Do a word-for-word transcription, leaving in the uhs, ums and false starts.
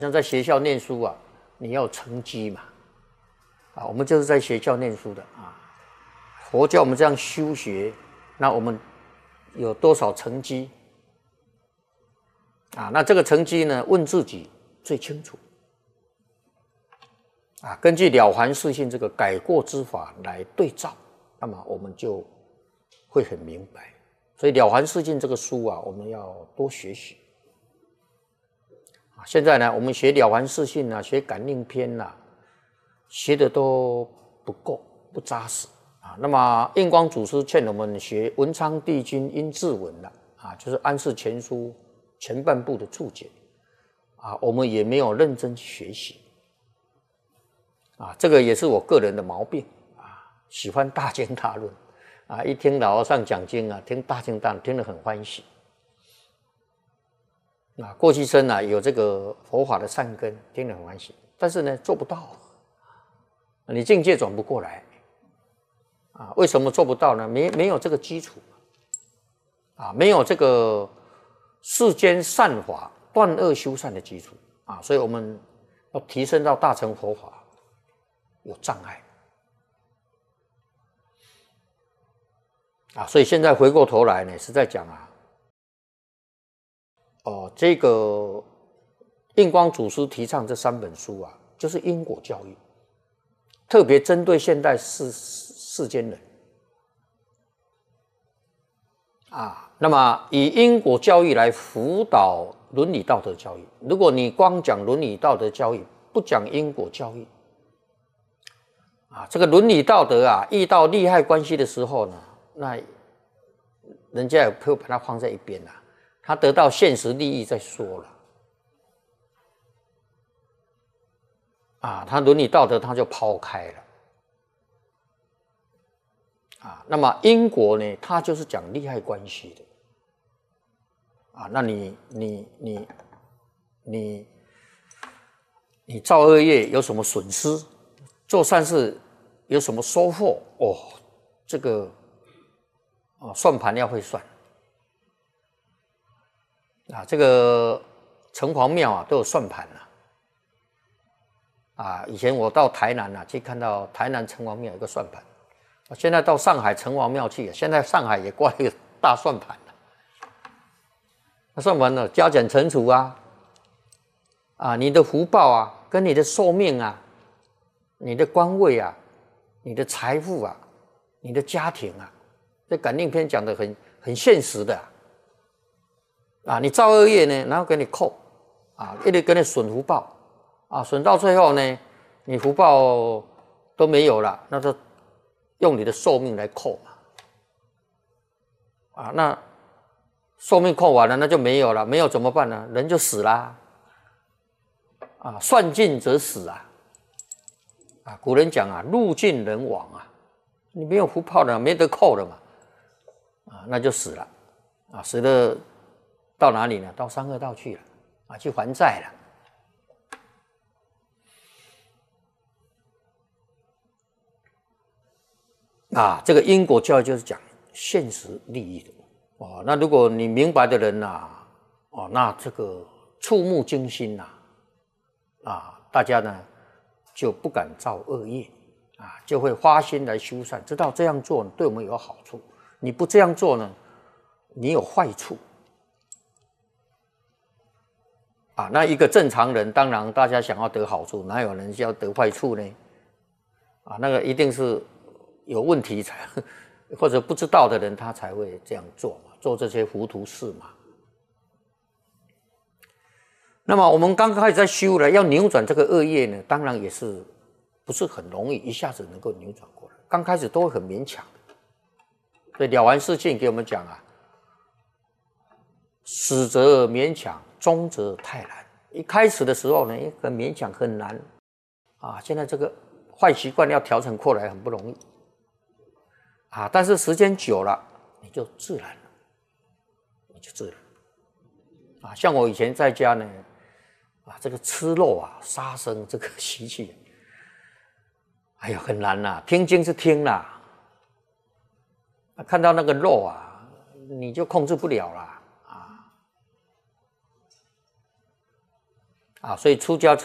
像在学校念书啊，你要有成绩嘛，啊，我们就是在学校念书的啊。佛教我们这样修学，那我们有多少成绩啊？那这个成绩呢，问自己最清楚啊。根据了凡四训这个改过之法来对照，那么我们就会很明白。所以《了凡四训》这个书啊，我们要多学习。现在呢，我们学《了凡四训》啊，学《感应篇》啊，学的都不够，不扎实啊。那么印光祖师劝我们学文昌帝君阴骘文了啊，就是《安世全书》前半部的注解啊，我们也没有认真学习啊。这个也是我个人的毛病啊，喜欢大经大论啊，一听老和尚讲经啊，听大经大论听得很欢喜。啊，过去生啊有这个佛法的善根，听得很欢喜，但是呢做不到，你境界转不过来啊？为什么做不到呢？没没有这个基础啊，没有这个世间善法断恶修善的基础啊，所以我们要提升到大乘佛法有障碍啊，所以现在回过头来呢，是在讲啊。哦，这个印光祖师提倡这三本书啊，就是因果教育，特别针对现代世世间人啊。那么以因果教育来辅导伦理道德教育。如果你光讲伦理道德教育，不讲因果教育啊，这个伦理道德啊，遇到利害关系的时候呢，那人家也会把它放在一边啊。他得到现实利益再说了啊，他伦理道德他就抛开了啊。那么因果呢，他就是讲利害关系的啊。那你你你你你造恶业有什么损失？做善事有什么收获？哦，这个哦算盘要会算。啊，这个城隍庙啊都有算盘啊。啊，以前我到台南啊，去看到台南城隍庙有个算盘。现在到上海城隍庙去，现在上海也挂一个大算盘了。那算盘呢，加减乘除啊，啊，你的福报啊，跟你的寿命啊，你的官位啊，你的财富啊，你的家庭啊，这感应篇讲的很很现实的啊。啊，你造恶业呢，然后给你扣，啊，一直给你损福报，啊，损到最后呢，你福报都没有了，那就用你的寿命来扣嘛，啊，那寿命扣完了，那就没有了，没有怎么办呢？人就死啦，啊，算尽则死啊，啊，古人讲啊，路尽人亡啊，你没有福报了，没得扣了嘛，啊，那就死了，啊，死了。到哪里呢？到三恶道去了啊，去还债了啊。这个因果教育就是讲现实利益的哦。那如果你明白的人呐、啊，哦，那这个触目惊心呐、啊，啊，大家呢就不敢造恶业啊，就会发心来修善，知道这样做对我们有好处。你不这样做呢，你有坏处。啊，那一个正常人，当然大家想要得好处，哪有人要得坏处呢？啊，那个一定是有问题才，或者不知道的人，他才会这样做嘛，做这些糊涂事嘛。那么我们刚开始在修了，要扭转这个恶业呢，当然也是不是很容易，一下子能够扭转过来。刚开始都会很勉强，所以《了凡四训》给我们讲啊，始则勉强。中则太难，一开始的时候呢，很勉强，很难啊。现在这个坏习惯要调整过来很不容易啊。但是时间久了，你就自然了，你就自然啊。像我以前在家呢，啊，这个吃肉啊、杀生这个习气，哎呀，很难呐、啊。听经是听啦，看到那个肉啊，你就控制不了啦。 啊，所以出家出